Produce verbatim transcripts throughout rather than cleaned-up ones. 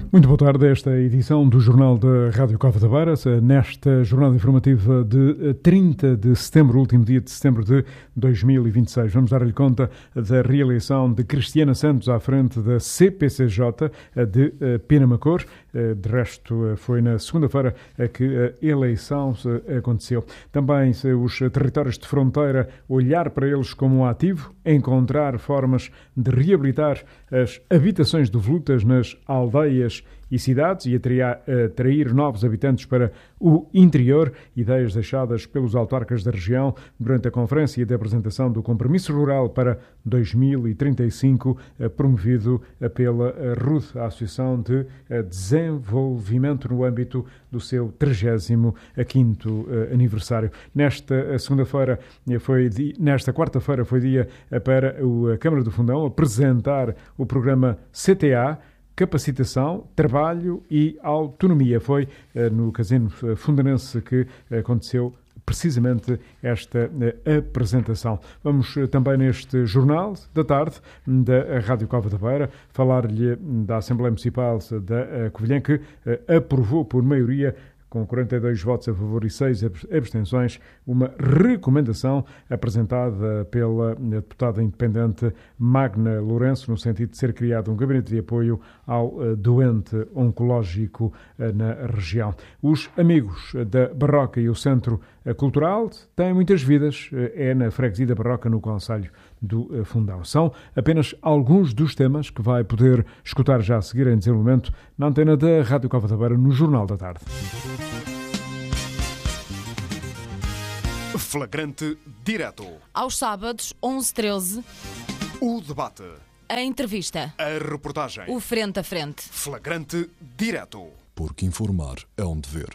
Muito boa tarde, esta edição do Jornal da Rádio Cova da Beira, nesta jornada informativa de trinta de setembro, último dia de setembro de dois mil e vinte e seis. Vamos dar-lhe conta da reeleição de Cristiana Santos à frente da C P C J de Penamacor. De resto, foi na segunda-feira que a eleição aconteceu. Também os territórios de fronteira, olhar para eles como um ativo, encontrar formas de reabilitar as habitações devolutas nas aldeias e cidades e atrair novos habitantes para o interior, ideias deixadas pelos autarcas da região durante a conferência de apresentação do Compromisso Rural para dois mil e trinta e cinco, promovido pela R U D, a Associação de Desenvolvimento, no âmbito do seu trigésimo quinto aniversário. Nesta segunda-feira, foi nesta quarta-feira, foi dia para a Câmara do Fundão apresentar o programa C T A, Capacitação, Trabalho e Autonomia. Foi no Casino Fundanense que aconteceu precisamente esta apresentação. Vamos também neste Jornal da Tarde da Rádio Cova da Beira falar-lhe da Assembleia Municipal da Covilhã, que aprovou por maioria, com quarenta e dois votos a favor e seis abstenções, uma recomendação apresentada pela deputada independente Magna Lourenço, no sentido de ser criado um gabinete de apoio ao doente oncológico na região. Os amigos da Barroca e o Centro Cultural têm muitas vidas, é na freguesia da Barroca, no concelho do Fundão. São apenas alguns dos temas que vai poder escutar já a seguir em desenvolvimento na antena da Rádio Cova da Beira, no Jornal da Tarde. Flagrante direto. Aos sábados, onze e treze. O debate. A entrevista. A reportagem. O frente a frente. Flagrante direto. Porque informar é um dever.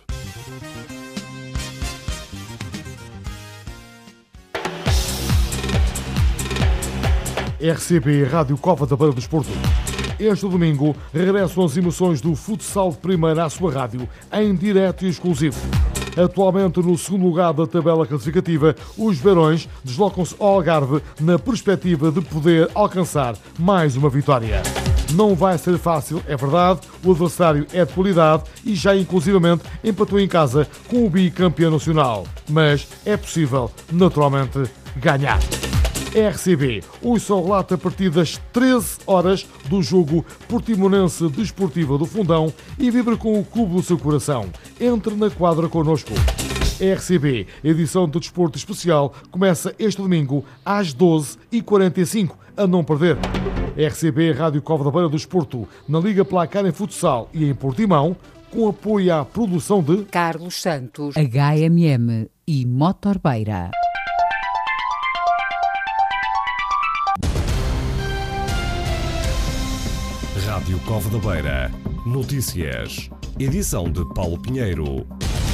R C B Rádio Cova da Beira do Desporto. Este domingo regressam as emoções do futsal de primeira à sua rádio, em direto e exclusivo. Atualmente no segundo lugar da tabela classificativa, os Beirões deslocam-se ao Algarve na perspectiva de poder alcançar mais uma vitória. Não vai ser fácil, é verdade, o adversário é de qualidade e já inclusivamente empatou em casa com o bicampeão nacional. Mas é possível, naturalmente, ganhar. R C B, hoje só relata a partir das treze horas do jogo Portimonense Desportiva do Fundão e vibra com o clube do seu coração. Entre na quadra connosco. R C B, edição do Desporto Especial, começa este domingo às doze e quarenta e cinco, a não perder. R C B Rádio Cova da Beira do Desporto, na Liga Placar em Futsal e em Portimão, com apoio à produção de Carlos Santos, H M M e Motor Beira. Rádio Cova da Beira. Notícias. Edição de Paulo Pinheiro.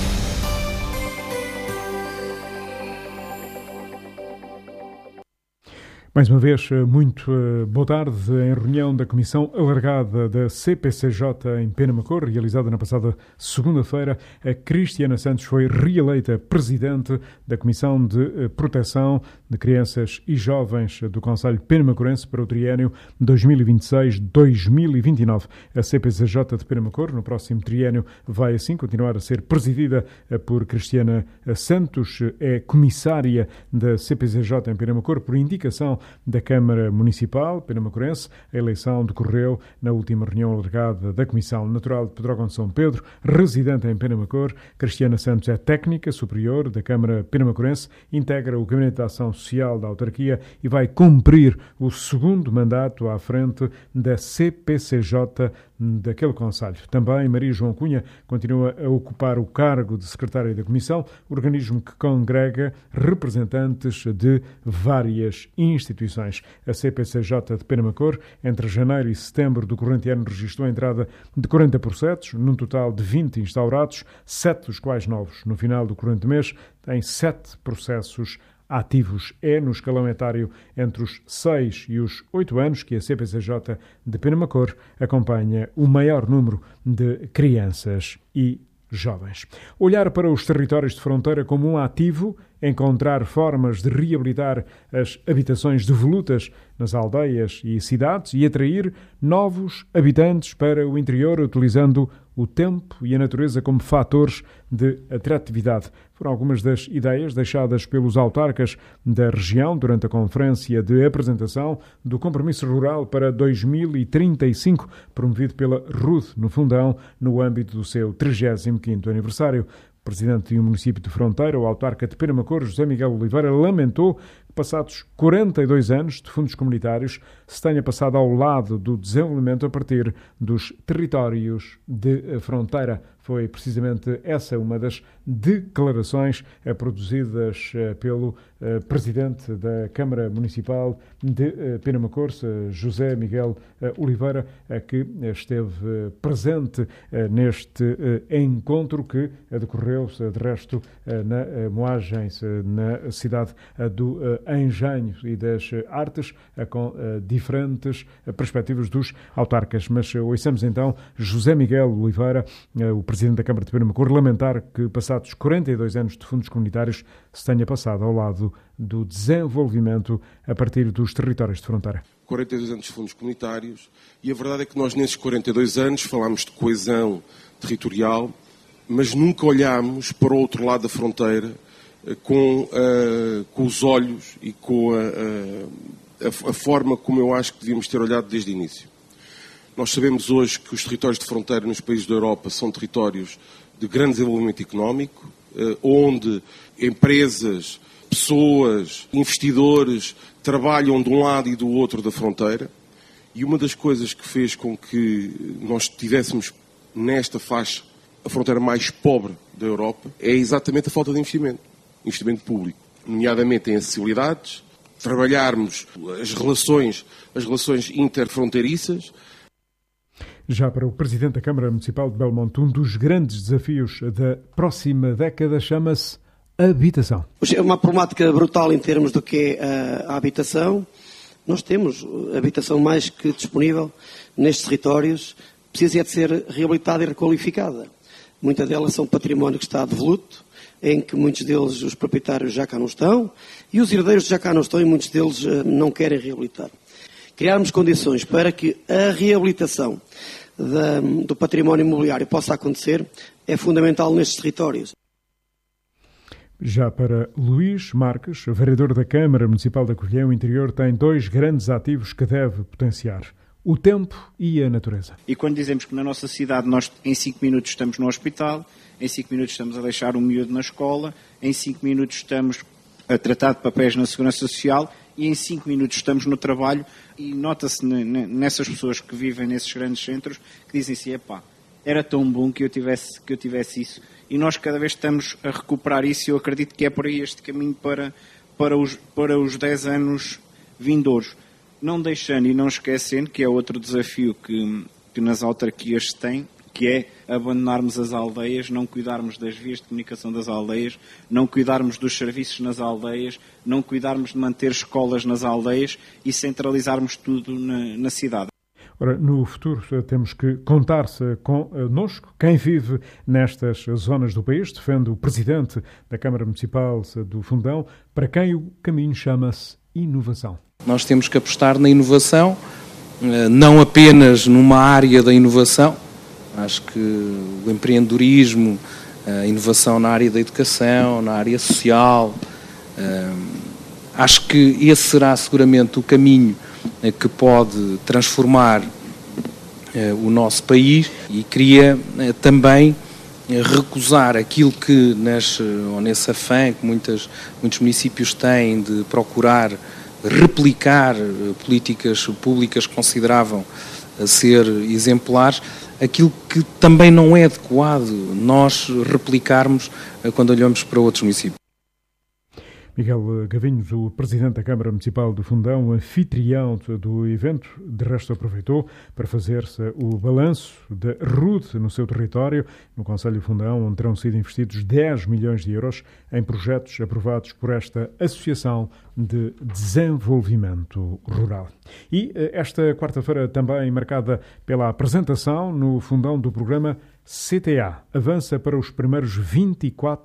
Mais uma vez, muito boa tarde. Em reunião da Comissão Alargada da C P C J em Penamacor, realizada na passada segunda-feira, a Cristiana Santos foi reeleita Presidente da Comissão de Proteção de Crianças e Jovens do Concelho Penamacorense para o triênio dois mil e vinte e seis a dois mil e vinte e nove. A C P C J de Penamacor, no próximo triênio, vai assim continuar a ser presidida por Cristiana Santos. É comissária da C P C J em Penamacor por indicação da Câmara Municipal Penamacorense. A eleição decorreu na última reunião alargada da Comissão. Natural de Pedrógão de São Pedro, residente em Penamacor, Cristiana Santos é técnica superior da Câmara Penamacorense, integra o Gabinete de Ação Social da autarquia e vai cumprir o segundo mandato à frente da C P C J daquele concelho. Também Maria João Cunha continua a ocupar o cargo de secretária da Comissão, organismo que congrega representantes de várias instituições. A C P C J de Penamacor, entre janeiro e setembro do corrente ano, registrou a entrada de quarenta processos, num total de vinte instaurados, sete dos quais novos. No final do corrente mês, tem sete processos ativos. É no escalão etário entre os seis e os oito anos que a C P C J de Penamacor acompanha o maior número de crianças e jovens. Olhar para os territórios de fronteira como um ativo encontrar formas de reabilitar as habitações devolutas nas aldeias e cidades e atrair novos habitantes para o interior, utilizando o tempo e a natureza como fatores de atratividade. Foram algumas das ideias deixadas pelos autarcas da região durante a conferência de apresentação do Compromisso Rural para dois mil e trinta e cinco, promovido pela R U D no Fundão, no âmbito do seu trigésimo quinto aniversário. O presidente do município de Fronteira, o autarca de Penamacor, José Miguel Oliveira, lamentou que, passados quarenta e dois anos de fundos comunitários, se tenha passado ao lado do desenvolvimento a partir dos territórios de fronteira. Foi precisamente essa uma das declarações produzidas pelo presidente da Câmara Municipal de Penamacor, José Miguel Oliveira, que esteve presente neste encontro que decorreu, de resto, na Moagem, na cidade do Engenho e das Artes, com diferentes perspectivas dos autarcas. Mas ouçamos então José Miguel Oliveira, o presidente da Câmara de Penamacor, lamentar que, passados quarenta e dois anos de fundos comunitários, se tenha passado ao lado do desenvolvimento a partir dos territórios de fronteira. quarenta e dois anos de fundos comunitários, e a verdade é que nós nesses quarenta e dois anos falámos de coesão territorial, mas nunca olhámos para o outro lado da fronteira com, uh, com os olhos e com a, a, a forma como eu acho que devíamos ter olhado desde o início. Nós sabemos hoje que os territórios de fronteira nos países da Europa são territórios de grande desenvolvimento económico, onde empresas, pessoas, investidores trabalham de um lado e do outro da fronteira. E uma das coisas que fez com que nós tivéssemos nesta faixa a fronteira mais pobre da Europa é exatamente a falta de investimento, investimento público, nomeadamente em acessibilidades, trabalharmos as relações, as relações interfronteiriças. Já para o Presidente da Câmara Municipal de Belmonte, um dos grandes desafios da próxima década chama-se habitação. É uma problemática brutal em termos do que é a habitação. Nós temos habitação mais que disponível nestes territórios, precisa é de ser reabilitada e requalificada. Muitas delas são património que está devoluto, em que muitos deles, os proprietários já cá não estão, e os herdeiros já cá não estão e muitos deles não querem reabilitar. Criarmos condições para que a reabilitação da, do património imobiliário possa acontecer é fundamental nestes territórios. Já para Luís Marques, vereador da Câmara Municipal da Covilhã, o interior tem dois grandes ativos que deve potenciar: o tempo e a natureza. E quando dizemos que na nossa cidade nós em cinco minutos estamos no hospital, em cinco minutos estamos a deixar um miúdo na escola, em cinco minutos estamos a tratar de papéis na Segurança Social e em cinco minutos estamos no trabalho, e nota-se nessas pessoas que vivem nesses grandes centros que dizem assim, epá, era tão bom que eu tivesse, que eu tivesse isso. E nós cada vez estamos a recuperar isso e eu acredito que é por aí este caminho para, para, os, para os dez anos vindouros. Não deixando e não esquecendo que é outro desafio que, que nas autarquias se tem, que é abandonarmos as aldeias, não cuidarmos das vias de comunicação das aldeias, não cuidarmos dos serviços nas aldeias, não cuidarmos de manter escolas nas aldeias e centralizarmos tudo na, na cidade. Ora, no futuro temos que contar-se connosco. Quem vive nestas zonas do país, defende o Presidente da Câmara Municipal do Fundão, para quem o caminho chama-se inovação. Nós temos que apostar na inovação, não apenas numa área da inovação. Acho que o empreendedorismo, a inovação na área da educação, na área social, acho que esse será seguramente o caminho que pode transformar o nosso país, e queria também recusar aquilo que nesse, ou nesse afã que muitas, muitos municípios têm de procurar replicar políticas públicas que consideravam ser exemplares, aquilo que também não é adequado nós replicarmos quando olhamos para outros municípios. Miguel Gavinhos, o Presidente da Câmara Municipal do Fundão, anfitrião do evento, de resto aproveitou para fazer-se o balanço da R U D no seu território, no Concelho do Fundão, onde terão sido investidos dez milhões de euros em projetos aprovados por esta Associação de Desenvolvimento Rural. E esta quarta-feira também marcada pela apresentação no Fundão do programa C T A, avança para os primeiros vinte e quatro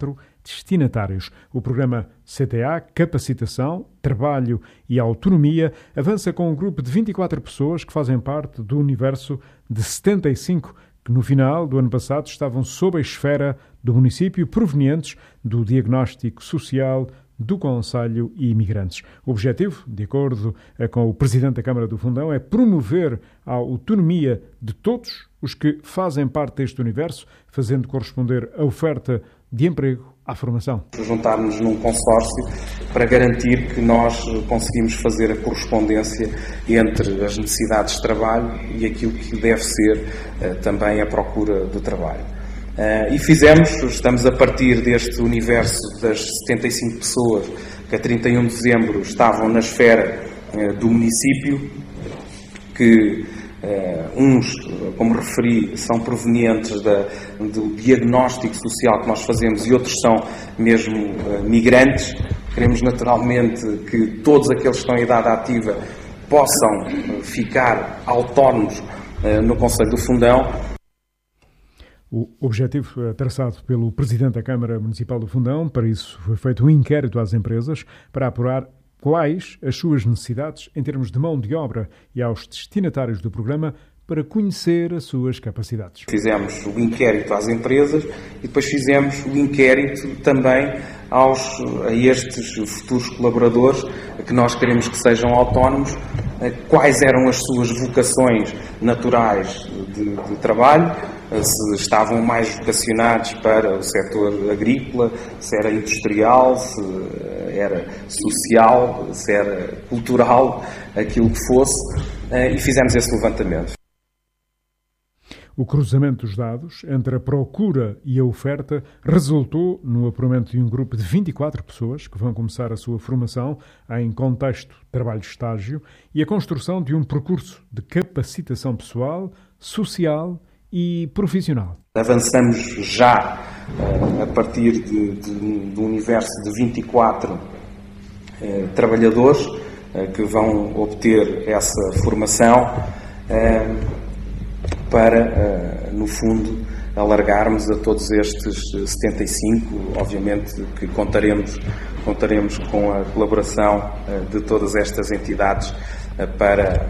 destinatários. O programa C T A, Capacitação, Trabalho e Autonomia, avança com um grupo de vinte e quatro pessoas que fazem parte do universo de setenta e cinco que no final do ano passado estavam sob a esfera do município, provenientes do diagnóstico social do Conselho e imigrantes. O objetivo, de acordo com o Presidente da Câmara do Fundão, é promover a autonomia de todos os que fazem parte deste universo, fazendo corresponder a oferta de emprego à formação. Juntarmos num consórcio para garantir que nós conseguimos fazer a correspondência entre as necessidades de trabalho e aquilo que deve ser uh, também a procura de trabalho. Uh, e fizemos, estamos a partir deste universo das setenta e cinco pessoas que a trinta e um de dezembro estavam na esfera uh, do município, que uh, uns, como referi, são provenientes da, do diagnóstico social que nós fazemos e outros são mesmo uh, migrantes. Queremos naturalmente que todos aqueles que estão em idade ativa possam uh, ficar autónomos uh, no Conselho do Fundão. O objetivo traçado pelo Presidente da Câmara Municipal do Fundão, para isso foi feito um inquérito às empresas para apurar quais as suas necessidades em termos de mão de obra e aos destinatários do programa para conhecer as suas capacidades. Fizemos o inquérito às empresas e depois fizemos o inquérito também aos, a estes futuros colaboradores que nós queremos que sejam autónomos, quais eram as suas vocações naturais de, de trabalho, se estavam mais vocacionados para o setor agrícola, se era industrial, se era social, se era cultural, aquilo que fosse, e fizemos esse levantamento. O cruzamento dos dados entre a procura e a oferta resultou no apuramento de um grupo de vinte e quatro pessoas que vão começar a sua formação em contexto trabalho-estágio e a construção de um percurso de capacitação pessoal, social e profissional. Avançamos já a partir de, de, de um universo de vinte e quatro eh, trabalhadores eh, que vão obter essa formação eh, para, eh, no fundo, alargarmos a todos estes setenta e cinco. Obviamente que contaremos, contaremos com a colaboração eh, de todas estas entidades eh, para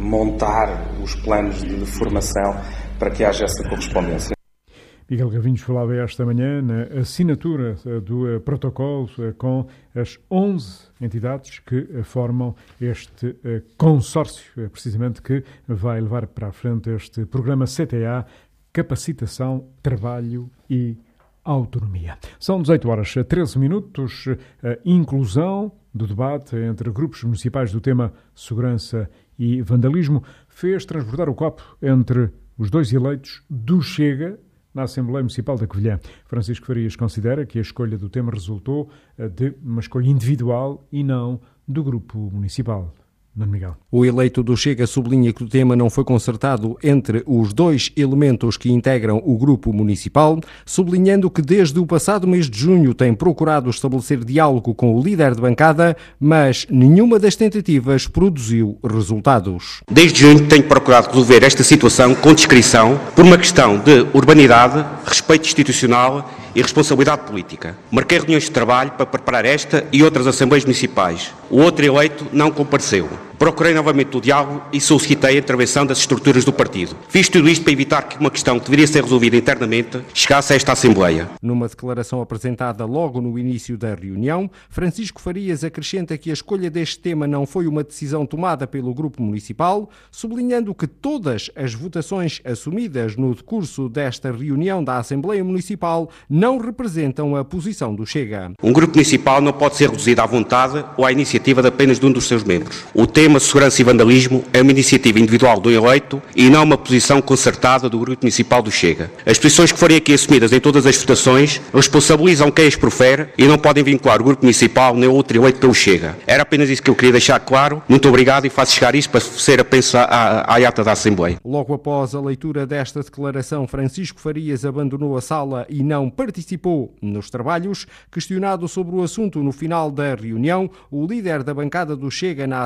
montar os planos de formação para que haja essa correspondência. Miguel Gavinhos falava esta manhã na assinatura do protocolo com as onze entidades que formam este consórcio, precisamente que vai levar para a frente este programa C T A, Capacitação, Trabalho e Autonomia. São dezoito horas e treze minutos, a inclusão do debate entre grupos municipais do tema segurança e vandalismo fez transbordar o copo entre os dois eleitos do Chega na Assembleia Municipal da Covilhã. Francisco Farias considera que a escolha do tema resultou de uma escolha individual e não do grupo municipal. Nuno Miguel. O eleito do Chega sublinha que o tema não foi concertado entre os dois elementos que integram o grupo municipal, sublinhando que desde o passado mês de junho tem procurado estabelecer diálogo com o líder de bancada, mas nenhuma das tentativas produziu resultados. Desde junho tenho procurado resolver esta situação com discrição por uma questão de urbanidade, respeito institucional e responsabilidade política. Marquei reuniões de trabalho para preparar esta e outras assembleias municipais. O outro eleito não compareceu. Procurei novamente o diálogo e solicitei a intervenção das estruturas do partido. Fiz tudo isto para evitar que uma questão que deveria ser resolvida internamente chegasse a esta Assembleia. Numa declaração apresentada logo no início da reunião, Francisco Farias acrescenta que a escolha deste tema não foi uma decisão tomada pelo Grupo Municipal, sublinhando que todas as votações assumidas no decurso desta reunião da Assembleia Municipal não representam a posição do Chega. Um Grupo Municipal não pode ser reduzido à vontade ou à iniciativa de apenas de um dos seus membros. O tema segurança e vandalismo é uma iniciativa individual do eleito e não uma posição concertada do Grupo Municipal do Chega. As posições que forem aqui assumidas em todas as votações responsabilizam quem as profere e não podem vincular o Grupo Municipal nem outro eleito pelo Chega. Era apenas isso que eu queria deixar claro. Muito obrigado e faço chegar isso para ser a pensar à, à ata da Assembleia. Logo após a leitura desta declaração, Francisco Farias abandonou a sala e não participou nos trabalhos. Questionado sobre o assunto no final da reunião, o líder da bancada do Chega na Assembleia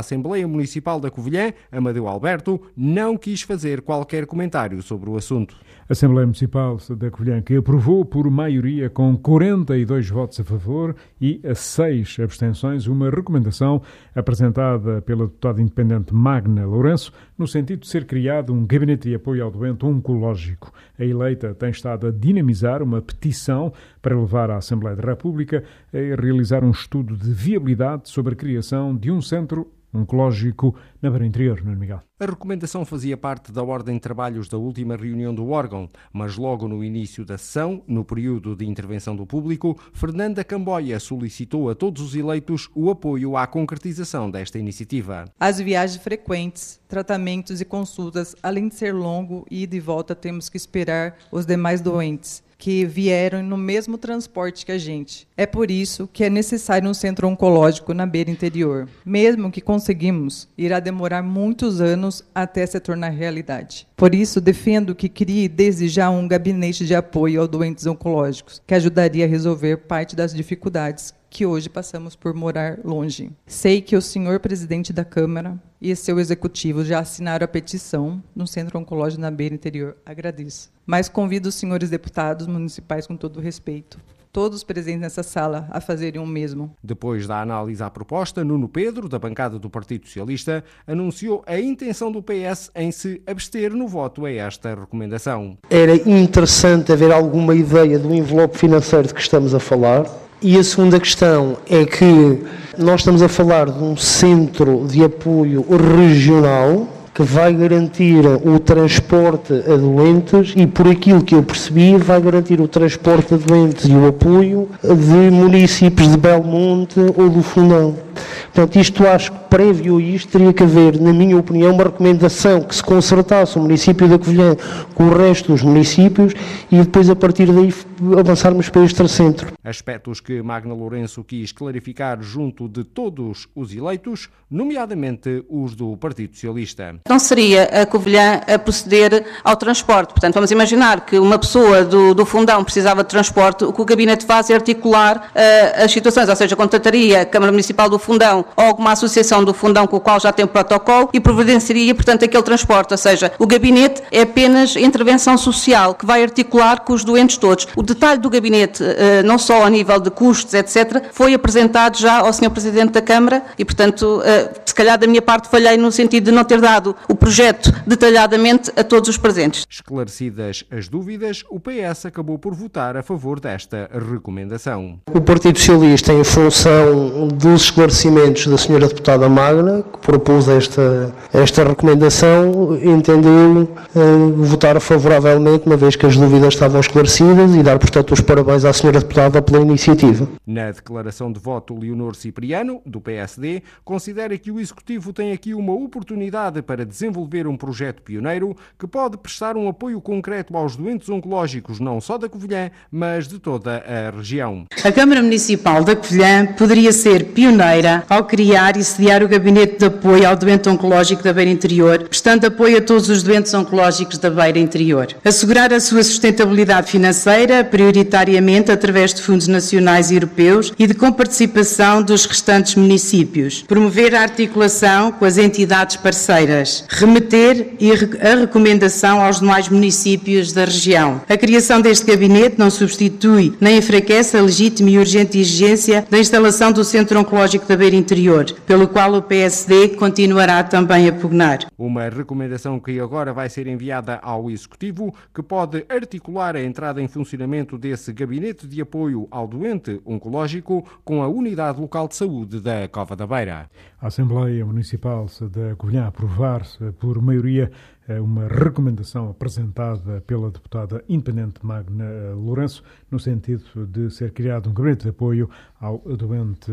Secretária Municipal da Covilhã, Amadeu Alberto, não quis fazer qualquer comentário sobre o assunto. A Assembleia Municipal da Covilhã, que aprovou por maioria com quarenta e dois votos a favor e seis abstenções uma recomendação apresentada pela deputada independente Magna Lourenço no sentido de ser criado um gabinete de apoio ao doente oncológico. A eleita tem estado a dinamizar uma petição para levar à Assembleia da República a realizar um estudo de viabilidade sobre a criação de um centro oncológico na Beira Interior, Nuno Miguel. A recomendação fazia parte da ordem de trabalhos da última reunião do órgão, mas logo no início da sessão, no período de intervenção do público, Fernanda Camboia solicitou a todos os eleitos o apoio à concretização desta iniciativa. As viagens frequentes, tratamentos e consultas, além de ser longo e de volta, temos que esperar os demais doentes que vieram no mesmo transporte que a gente. É por isso que é necessário um centro oncológico na Beira Interior. Mesmo que conseguimos, irá demorar muitos anos até se tornar realidade. Por isso, defendo que crie desde já um gabinete de apoio aos doentes oncológicos, que ajudaria a resolver parte das dificuldades que hoje passamos por morar longe. Sei que o senhor presidente da Câmara e seu executivo já assinaram a petição no Centro Oncológico na Beira Interior. Agradeço. Mas convido os senhores deputados municipais, com todo o respeito, todos presentes nessa sala, a fazerem o mesmo. Depois da análise à proposta, Nuno Pedro, da bancada do Partido Socialista, anunciou a intenção do P S em se abster no voto a esta recomendação. Era interessante haver alguma ideia do envelope financeiro de que estamos a falar. E a segunda questão é que nós estamos a falar de um centro de apoio regional que vai garantir o transporte a doentes e, por aquilo que eu percebi, vai garantir o transporte a doentes e o apoio de municípios de Belmonte ou do Fundão. Portanto, isto acho que prévio a isto teria que haver, na minha opinião, uma recomendação que se concertasse o município da Covilhã com o resto dos municípios e depois, a partir daí, avançarmos para este centro. Aspectos que Magna Lourenço quis clarificar junto de todos os eleitos, nomeadamente os do Partido Socialista. Não seria a Covilhã a proceder ao transporte. Portanto, vamos imaginar que uma pessoa do, do Fundão precisava de transporte, o que o gabinete faz é articular uh, as situações, ou seja, contataria a Câmara Municipal do Fundão ou alguma associação do Fundão com o qual já tem o protocolo e providenciaria, portanto, aquele transporte. Ou seja, o gabinete é apenas intervenção social que vai articular com os doentes todos. O detalhe do gabinete, uh, não só a nível de custos, etcétera, foi apresentado já ao senhor Presidente da Câmara e, portanto, uh, se calhar da minha parte falhei no sentido de não ter dado o projeto detalhadamente a todos os presentes. Esclarecidas as dúvidas, o P S acabou por votar a favor desta recomendação. O Partido Socialista, em função dos esclarecimentos da senhora deputada Magna, que propôs esta, esta recomendação, entendeu uh, votar favoravelmente, uma vez que as dúvidas estavam esclarecidas, e dar, portanto, os parabéns à senhora deputada pela iniciativa. Na declaração de voto, Leonor Cipriano, do P S D, considera que o Executivo tem aqui uma oportunidade para desenvolver um projeto pioneiro que pode prestar um apoio concreto aos doentes oncológicos, não só da Covilhã, mas de toda a região. A Câmara Municipal da Covilhã poderia ser pioneira ao criar e sediar o Gabinete de Apoio ao Doente Oncológico da Beira Interior, prestando apoio a todos os doentes oncológicos da Beira Interior. Assegurar a sua sustentabilidade financeira, prioritariamente através de fundos nacionais e europeus e de comparticipação dos restantes municípios. Promover a articulação com as entidades parceiras. Remeter a recomendação aos demais municípios da região. A criação deste gabinete não substitui nem enfraquece a legítima e urgente exigência da instalação do Centro Oncológico da Beira Interior, pelo qual o P S D continuará também a pugnar. Uma recomendação que agora vai ser enviada ao Executivo, que pode articular a entrada em funcionamento desse gabinete de apoio ao doente oncológico com a Unidade Local de Saúde da Cova da Beira. A Assembleia Municipal da Covilhã aprovar por maioria uma recomendação apresentada pela deputada independente Magna Lourenço no sentido de ser criado um gabinete de apoio ao doente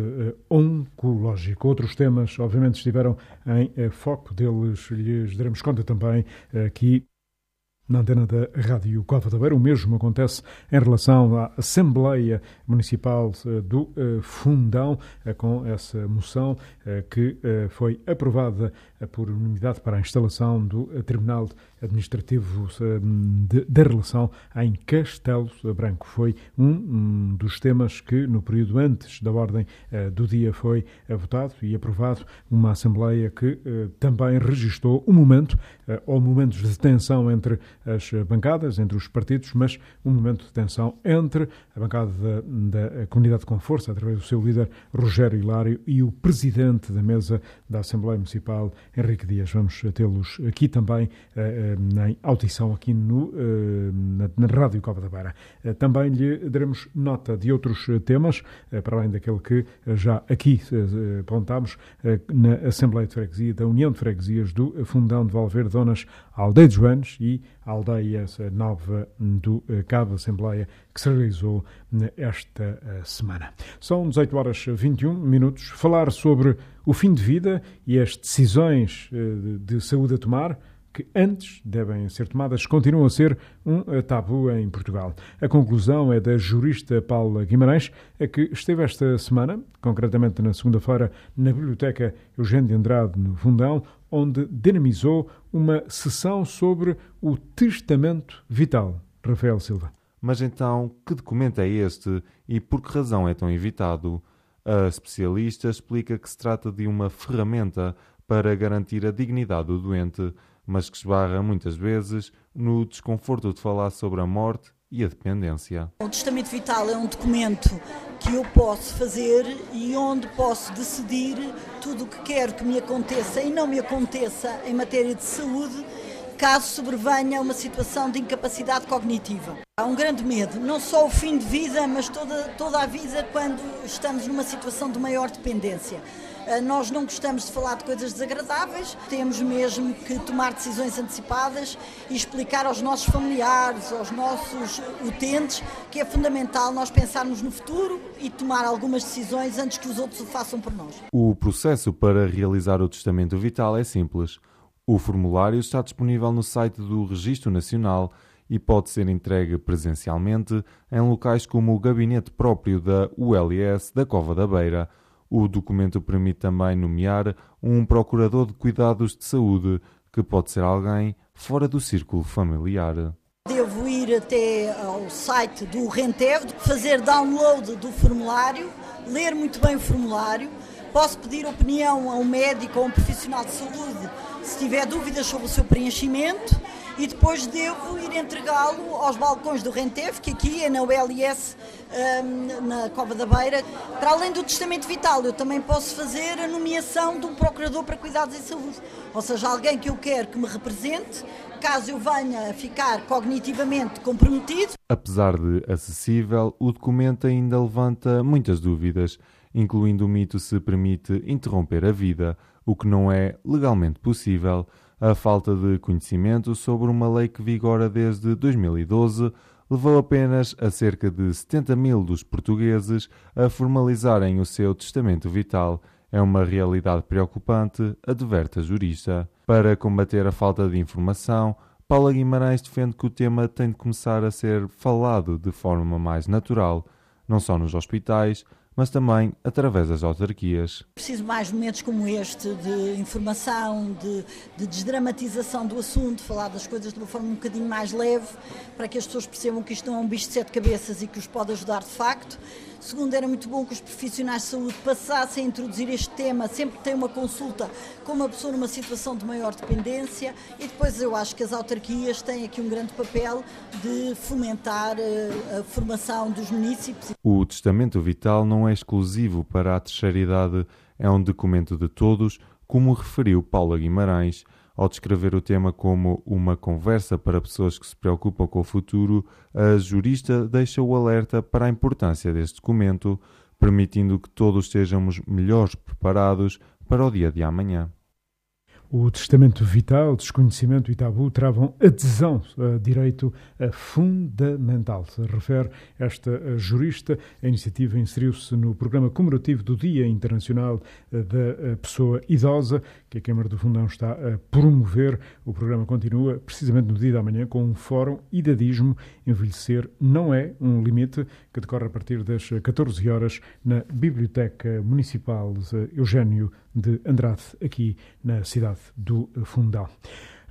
oncológico. Outros temas, obviamente, estiveram em foco, deles lhes daremos conta também aqui na antena da Rádio Cova da Beira. O mesmo acontece em relação à Assembleia Municipal do Fundão, com essa moção que foi aprovada por unanimidade para a instalação do Terminal administrativo da relação em Castelo Branco. Foi um, um dos temas que, no período antes da ordem uh, do dia, foi uh, votado e aprovado, uma Assembleia que uh, também registou um momento, uh, ou momentos de tensão entre as bancadas, entre os partidos, mas um momento de tensão entre a bancada da, da Comunidade com Força, através do seu líder Rogério Hilário, e o presidente da mesa da Assembleia Municipal, Henrique Dias. Vamos tê-los aqui também uh, em audição aqui no, uh, na, na Rádio Cova da Beira. Uh, também lhe daremos nota de outros temas, uh, para além daquele que uh, já aqui uh, apontámos uh, na Assembleia de Freguesia da União de Freguesias do Fundão de Valverde, Donas, Aldeia de Joanes e a Aldeia Nova do uh, Cabo, Assembleia que se realizou esta uh, semana. São dezoito horas e vinte e um minutos. Falar sobre o fim de vida e as decisões uh, de, de saúde a tomar, que antes devem ser tomadas, continuam a ser um tabu em Portugal. A conclusão é da jurista Paula Guimarães, a que esteve esta semana, concretamente na segunda-feira, na Biblioteca Eugênio de Andrade, no Fundão, onde dinamizou uma sessão sobre o testamento vital. Rafael Silva. Mas então, que documento é este e por que razão é tão evitado? A especialista explica que se trata de uma ferramenta para garantir a dignidade do doente, mas que esbarra muitas vezes no desconforto de falar sobre a morte e a dependência. O testamento vital é um documento que eu posso fazer e onde posso decidir tudo o que quero que me aconteça e não me aconteça em matéria de saúde, caso sobrevenha uma situação de incapacidade cognitiva. Há um grande medo, não só o fim de vida, mas toda, toda a vida quando estamos numa situação de maior dependência. Nós não gostamos de falar de coisas desagradáveis, temos mesmo que tomar decisões antecipadas e explicar aos nossos familiares, aos nossos utentes, que é fundamental nós pensarmos no futuro e tomar algumas decisões antes que os outros o façam por nós. O processo para realizar o testamento vital é simples. O formulário está disponível no site do Registro Nacional e pode ser entregue presencialmente em locais como o gabinete próprio da U L S da Cova da Beira. O documento permite também nomear um procurador de cuidados de saúde, que pode ser alguém fora do círculo familiar. Devo ir até ao site do Rentev, fazer download do formulário, ler muito bem o formulário, posso pedir opinião a um médico ou a um profissional de saúde se tiver dúvidas sobre o seu preenchimento e depois devo ir entregá-lo aos balcões do Rentev, que aqui é na U L S, um, na Cova da Beira. Para além do testamento vital, eu também posso fazer a nomeação de um procurador para cuidados em saúde, ou seja, alguém que eu quero que me represente, caso eu venha a ficar cognitivamente comprometido. Apesar de acessível, o documento ainda levanta muitas dúvidas, incluindo o mito se permite interromper a vida, o que não é legalmente possível. A falta de conhecimento sobre uma lei que vigora desde dois mil e doze levou apenas a cerca de setenta mil dos portugueses a formalizarem o seu testamento vital. É uma realidade preocupante, adverte a jurista. Para combater a falta de informação, Paula Guimarães defende que o tema tem de começar a ser falado de forma mais natural, não só nos hospitais, mas também através das autarquias. Preciso mais momentos como este de informação, de, de desdramatização do assunto, falar das coisas de uma forma um bocadinho mais leve, para que as pessoas percebam que isto não é um bicho de sete cabeças e que os pode ajudar de facto. Segundo, era muito bom que os profissionais de saúde passassem a introduzir este tema sempre que tem uma consulta com uma pessoa numa situação de maior dependência, e depois eu acho que as autarquias têm aqui um grande papel de fomentar a formação dos munícipes. O testamento vital não é exclusivo para a terceira idade, é um documento de todos, como referiu Paula Guimarães. Ao descrever o tema como uma conversa para pessoas que se preocupam com o futuro, a jurista deixa o alerta para a importância deste documento, permitindo que todos estejamos melhores preparados para o dia de amanhã. O testamento vital, desconhecimento e tabu travam adesão a direito fundamental. Se refere esta jurista, a iniciativa inseriu-se no programa comemorativo do Dia Internacional da Pessoa Idosa, que a Câmara do Fundão está a promover. O programa continua precisamente no dia da manhã com um fórum Idadismo. Envelhecer não é um limite, que decorre a partir das catorze horas na Biblioteca Municipal Eugênio de Andrade, aqui na cidade do Fundão.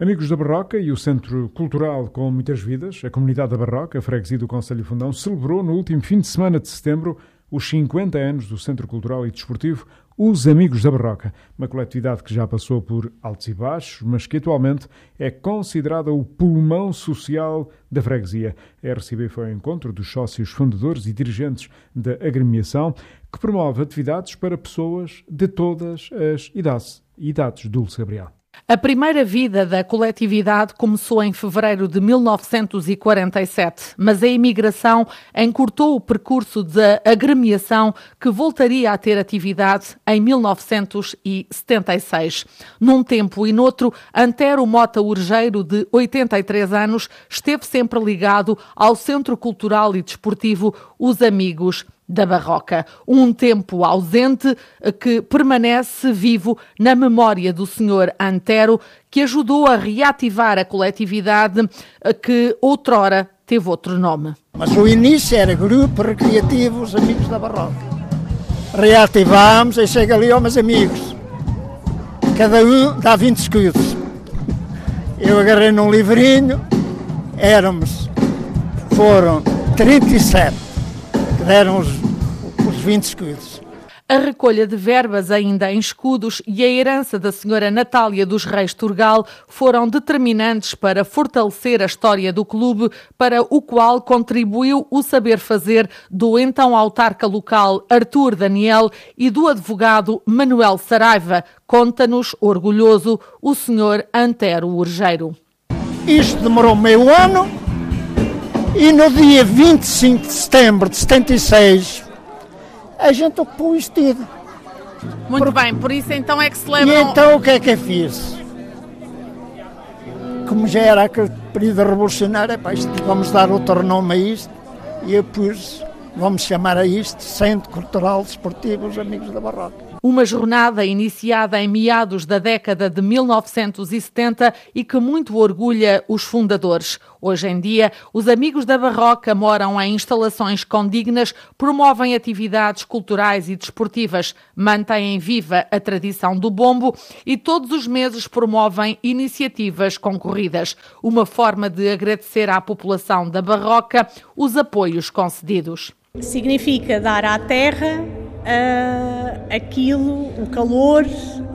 Amigos da Barroca e o Centro Cultural com Muitas Vidas, a Comunidade da Barroca, a freguesia do Conselho Fundão, celebrou no último fim de semana de setembro os cinquenta anos do Centro Cultural e Desportivo Os Amigos da Barroca, uma coletividade que já passou por altos e baixos, mas que atualmente é considerada o pulmão social da freguesia. A R C B foi ao encontro dos sócios fundadores e dirigentes da agremiação, que promove atividades para pessoas de todas as idades. Idades, Dulce Gabriel. A primeira vida da coletividade começou em fevereiro de mil novecentos e quarenta e sete, mas a imigração encurtou o percurso da agremiação, que voltaria a ter atividade em mil novecentos e setenta e seis. Num tempo e noutro, Antero Mota Urgeiro, de oitenta e três anos, esteve sempre ligado ao Centro Cultural e Desportivo Os Amigos da Barroca. Um tempo ausente que permanece vivo na memória do senhor Antero, que ajudou a reativar a coletividade que outrora teve outro nome. Mas o início era Grupo Recreativo Os Amigos da Barroca. Reativámos e chega ali, ó, meus amigos. Cada um dá vinte escudos. Eu agarrei num livrinho, éramos, foram trinta e sete. Deram os, os vinte escudos. A recolha de verbas ainda em escudos e a herança da senhora Natália dos Reis Turgal foram determinantes para fortalecer a história do clube, para o qual contribuiu o saber fazer do então autarca local Artur Daniel e do advogado Manuel Saraiva. Conta-nos, orgulhoso, o senhor Antero Urgeiro. Isto demorou meio ano. E no dia vinte e cinco de setembro de setenta e seis, a gente ocupou isto tudo. Muito por... bem, por isso então é que se lembram... E então o que é que eu fiz? Como já era aquele período revolucionário, epá, isto, vamos dar outro nome a isto, e eu pus, vamos chamar a isto Centro Cultural Desportivo Os Amigos da Barroca. Uma jornada iniciada em meados da década de mil novecentos e setenta e que muito orgulha os fundadores. Hoje em dia, os Amigos da Barroca moram em instalações condignas, promovem atividades culturais e desportivas, mantêm viva a tradição do bombo e todos os meses promovem iniciativas concorridas. Uma forma de agradecer à população da Barroca os apoios concedidos. Significa dar à terra uh, aquilo, o calor,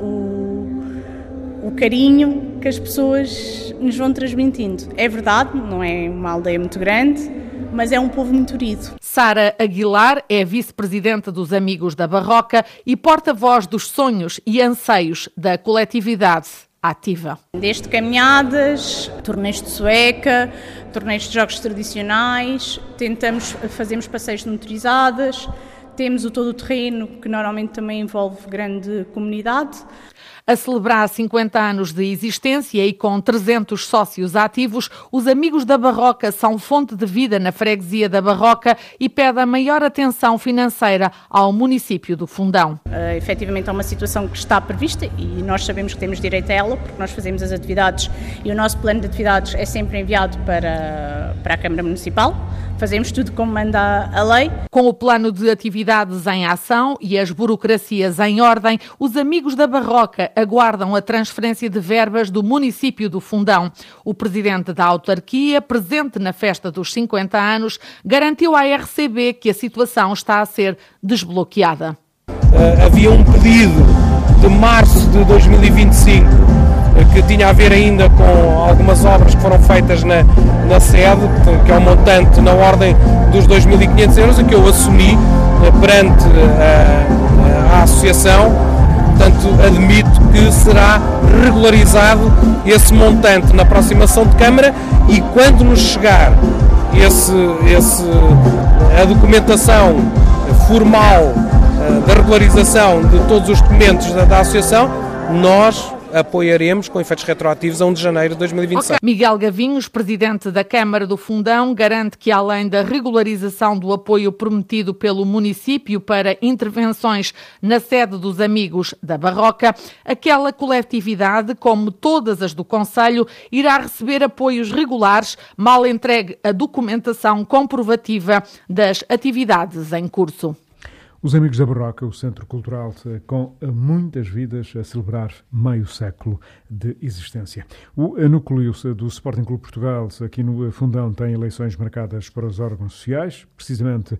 o, o carinho que as pessoas nos vão transmitindo. É verdade, não é uma aldeia muito grande, mas é um povo muito unido. Sara Aguilar é vice-presidenta dos Amigos da Barroca e porta-voz dos sonhos e anseios da coletividade ativa. Desde caminhadas, torneios de sueca, torneios de jogos tradicionais, tentamos, fazemos passeios de motorizadas, temos o todo o terreno, que normalmente também envolve grande comunidade. A celebrar cinquenta anos de existência e com trezentos sócios ativos, os Amigos da Barroca são fonte de vida na freguesia da Barroca e pedem maior atenção financeira ao município do Fundão. Uh, efetivamente é uma situação que está prevista e nós sabemos que temos direito a ela, porque nós fazemos as atividades e o nosso plano de atividades é sempre enviado para, para a Câmara Municipal. Fazemos tudo como manda a lei. Com o plano de atividades em ação e as burocracias em ordem, os Amigos da Barroca aguardam a transferência de verbas do município do Fundão. O presidente da autarquia, presente na festa dos cinquenta anos, garantiu à R C B que a situação está a ser desbloqueada. Uh, havia um pedido de março de dois mil e vinte e cinco uh, que tinha a ver ainda com algumas obras que foram feitas na, na sede, que é um montante na ordem dos dois mil e quinhentos euros, que eu assumi uh, perante uh, a associação. Portanto, admito que será regularizado esse montante na próxima ação de Câmara e quando nos chegar esse, esse, a documentação formal da regularização de todos os documentos da, da Associação, nós apoiaremos com efeitos retroativos a primeiro de janeiro de dois mil e vinte e seis. Okay. Miguel Gavinhos, presidente da Câmara do Fundão, garante que além da regularização do apoio prometido pelo município para intervenções na sede dos Amigos da Barroca, aquela coletividade, como todas as do Conselho, irá receber apoios regulares mal entregue a documentação comprovativa das atividades em curso. Os Amigos da Barroca, o Centro Cultural com muitas vidas a celebrar meio século de existência. O núcleo do Sporting Clube Portugal, aqui no Fundão, tem eleições marcadas para os órgãos sociais, precisamente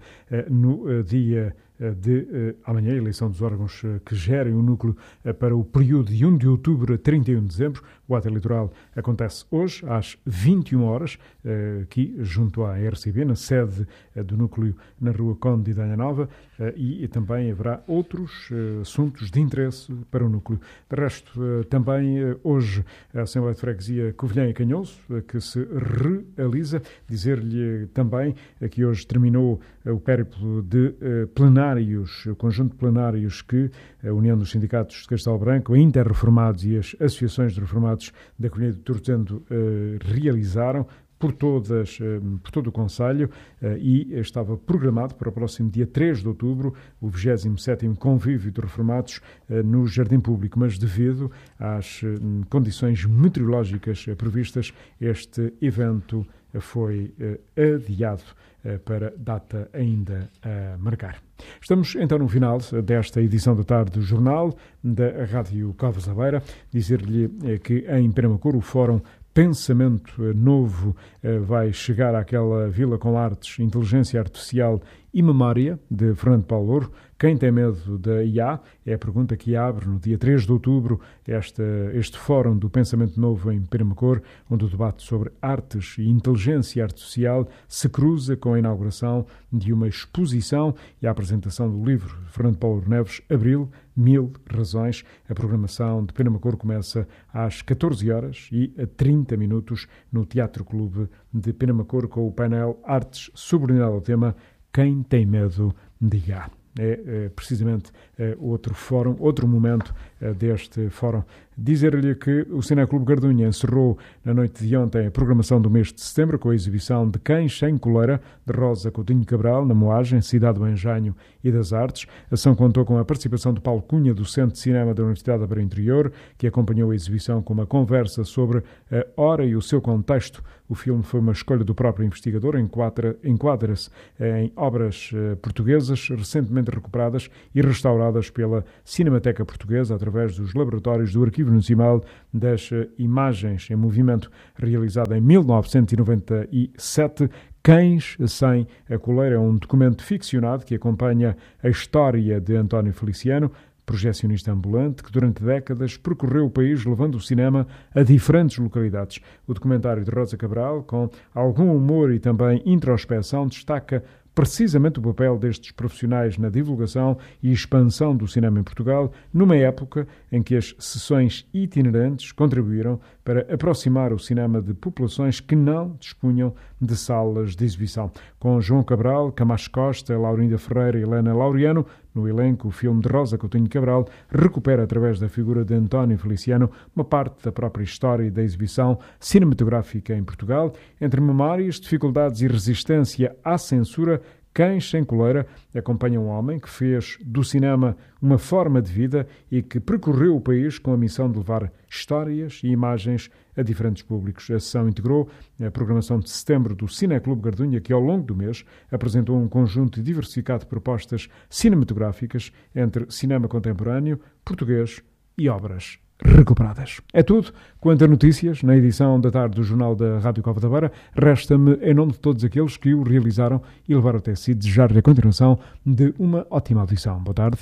no dia de uh, amanhã, a eleição dos órgãos uh, que gerem o núcleo uh, para o período de primeiro de outubro a trinta e um de dezembro. O ato eleitoral acontece hoje, às vinte e uma horas, uh, aqui junto à R C B, na sede uh, do núcleo na Rua Conde de Idanha Nova, uh, e, e também haverá outros uh, assuntos de interesse para o núcleo. De resto, uh, também uh, hoje a Assembleia de Freguesia Covilhã e Canhoso, uh, que se realiza. Dizer-lhe também uh, que hoje terminou uh, o périplo de uh, plenário o conjunto de plenários que a União dos Sindicatos de Castelo Branco, a Interreformados e as associações de reformados da Covilhã de Tortendo eh, realizaram por, todas, eh, por todo o Conselho eh, e estava programado para o próximo dia três de outubro o vigésimo sétimo Convívio de Reformados eh, no Jardim Público, mas devido às eh, condições meteorológicas eh, previstas, este evento eh, foi eh, adiado para data ainda a marcar. Estamos então no final desta edição da tarde do Jornal da Rádio Covas da Beira. Dizer-lhe que em Penamacor o Fórum Pensamento Novo vai chegar àquela vila com artes, inteligência artificial e memória, de Fernando Paulo Louro. Quem tem medo da I A? É a pergunta que abre no dia três de outubro esta, este Fórum do Pensamento Novo em Penamacor, onde o debate sobre artes e inteligência artificial se cruza com a inauguração de uma exposição e a apresentação do livro de Fernando Paulo Neves, Abril, Mil Razões. A programação de Penamacor começa às catorze horas e a trinta minutos no Teatro Clube de Penamacor com o painel Artes subordinado ao tema Quem tem medo de I A. É, é precisamente é, outro fórum, outro momento é, deste fórum. Dizer-lhe que o Cineclube Gardunha encerrou na noite de ontem a programação do mês de setembro com a exibição de Cães Sem Coleira, de Rosa Coutinho Cabral, na Moagem, Cidade do Engenho e das Artes. A ação contou com a participação de Paulo Cunha, do Centro de Cinema da Universidade da Beira Interior, que acompanhou a exibição com uma conversa sobre a hora e o seu contexto. O filme foi uma escolha do próprio investigador, enquadra, enquadra-se em obras uh, portuguesas recentemente recuperadas e restauradas pela Cinemateca Portuguesa através dos laboratórios do Arquivo Nacional das uh, Imagens em Movimento, realizado em mil novecentos e noventa e sete. Cães Sem a Coleira é um documento ficcionado que acompanha a história de António Feliciano, projecionista ambulante que durante décadas percorreu o país levando o cinema a diferentes localidades. O documentário de Rosa Cabral, com algum humor e também introspeção, destaca precisamente o papel destes profissionais na divulgação e expansão do cinema em Portugal, numa época em que as sessões itinerantes contribuíram para aproximar o cinema de populações que não dispunham de salas de exibição. Com João Cabral, Camacho Costa, Laurinda Ferreira e Helena Laureano, no elenco, o filme de Rosa Coutinho Cabral recupera, através da figura de António Feliciano, uma parte da própria história da exibição cinematográfica em Portugal. Entre memórias, dificuldades e resistência à censura, Cães Sem Coleira acompanha um homem que fez do cinema uma forma de vida e que percorreu o país com a missão de levar histórias e imagens a diferentes públicos. A sessão integrou a programação de setembro do Cineclube Gardunha, que ao longo do mês apresentou um conjunto diversificado de propostas cinematográficas entre cinema contemporâneo, português e obras recuperadas. É tudo quanto a notícias na edição da tarde do Jornal da Rádio Cova da Beira. Resta-me, em nome de todos aqueles que o realizaram e levaram até si, desejar-lhe a continuação de uma ótima audição. Boa tarde.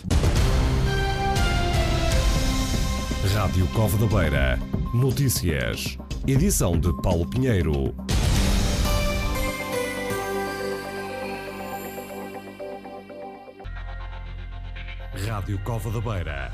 Rádio Cova da Beira. Notícias. Edição de Paulo Pinheiro. Rádio Cova da Beira.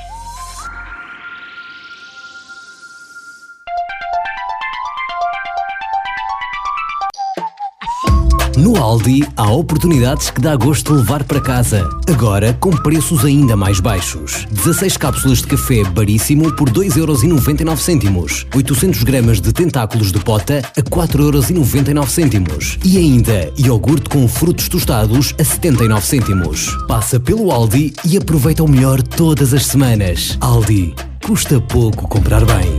No Aldi há oportunidades que dá gosto de levar para casa. Agora com preços ainda mais baixos. dezasseis cápsulas de café Baríssimo por dois euros e noventa e nove cêntimos. oitocentos gramas de tentáculos de pota a quatro euros e noventa e nove cêntimos. E ainda iogurte com frutos tostados a setenta e nove cêntimos. Passa pelo Aldi e aproveita o melhor todas as semanas. Aldi. Custa pouco comprar bem.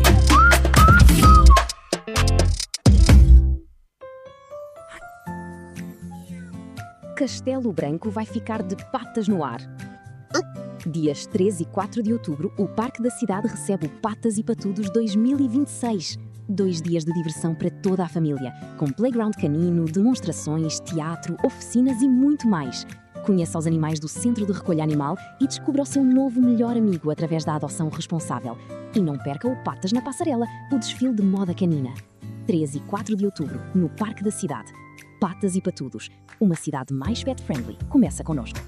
Castelo Branco vai ficar de patas no ar. Dias três e quatro de outubro, o Parque da Cidade recebe o Patas e Patudos dois mil e vinte e seis. Dois dias de diversão para toda a família, com playground canino, demonstrações, teatro, oficinas e muito mais. Conheça os animais do Centro de Recolha Animal e descubra o seu novo melhor amigo através da adoção responsável. E não perca o Patas na Passarela, o desfile de moda canina. três e quatro de outubro, no Parque da Cidade. Patas e Patudos, uma cidade mais pet-friendly. Começa connosco.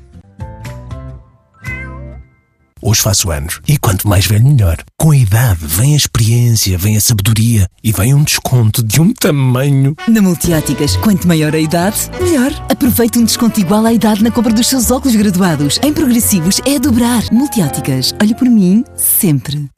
Hoje faço anos e quanto mais velho melhor. Com a idade vem a experiência, vem a sabedoria e vem um desconto de um tamanho. Na Multióticas, quanto maior a idade, melhor. Aproveite um desconto igual à idade na compra dos seus óculos graduados. Em progressivos é a dobrar. Multióticas, olhe por mim sempre.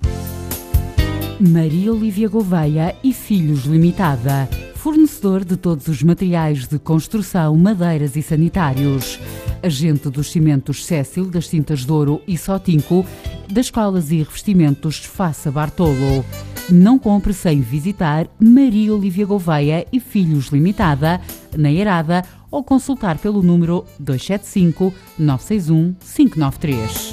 Maria Olívia Gouveia e Filhos Limitada, fornecedor de todos os materiais de construção, madeiras e sanitários. Agente dos cimentos Cécil, das tintas Douro e Sotinco, das colas e revestimentos Faça Bartolo. Não compre sem visitar Maria Olívia Gouveia e Filhos Limitada, na Eirada, ou consultar pelo número dois sete cinco, nove seis um, cinco nove três.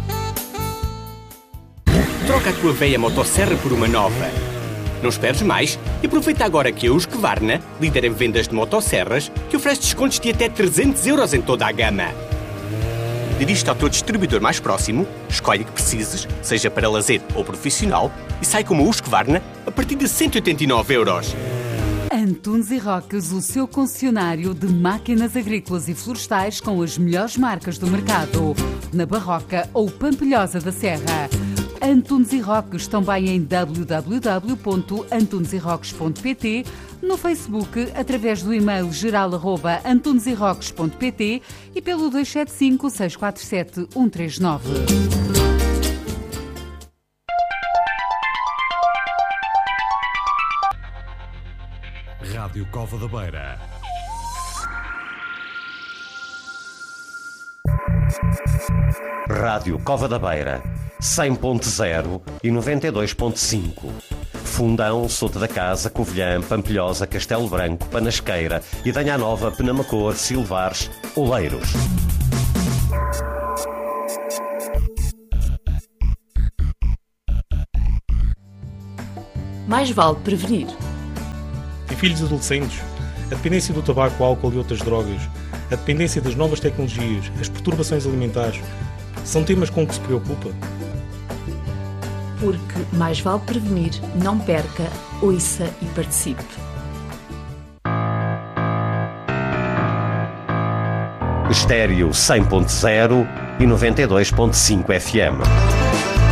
Troca a tua velha motosserra por uma nova. Não esperes mais e aproveita agora que a Husqvarna, líder em vendas de motosserras, que oferece descontos de até trezentos euros em toda a gama. Dirige-te ao teu distribuidor mais próximo, escolhe o que precises, seja para lazer ou profissional, e sai com uma Husqvarna a partir de cento e oitenta e nove euros. Antunes e Roques, o seu concessionário de máquinas agrícolas e florestais com as melhores marcas do mercado. Na Barroca ou Pampilhosa da Serra. Antunes e Roques, também em w w w ponto antunes e roques ponto p t, no Facebook, através do e-mail geral arroba antunes e roques ponto p t e pelo dois sete cinco, seis quatro sete, um três nove. Rádio Cova da Beira. Rádio Cova da Beira, cem ponto zero e noventa e dois ponto cinco. Fundão, Souto da Casa, Covilhã, Pampilhosa, Castelo Branco, Panasqueira, Idanha Nova, Penamacor, Silvares, Oleiros. Mais vale prevenir. Em filhos adolescentes, a dependência do tabaco, álcool e outras drogas, a dependência das novas tecnologias, as perturbações alimentares, são temas com que se preocupa? Porque mais vale prevenir, não perca, ouça e participe. Estéreo cem ponto zero e noventa e dois ponto cinco F M.